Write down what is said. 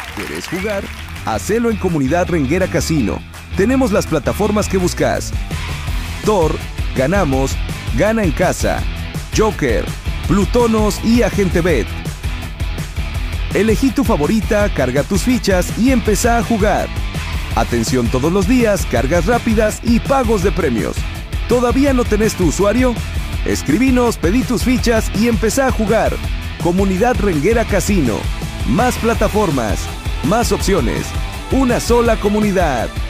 ¿Querés jugar? Hacelo en Comunidad Renguera Casino. Tenemos las plataformas que buscas: Tor, Ganamos, Gana en Casa, Joker, Plutonos y Agente Bet. Elegí tu favorita, carga tus fichas y empezá a jugar. Atención todos los días, cargas rápidas y pagos de premios. ¿Todavía no tenés tu usuario? Escribinos, pedí tus fichas y empezá a jugar. Comunidad Renguera Casino. Más plataformas, más opciones. Una sola comunidad.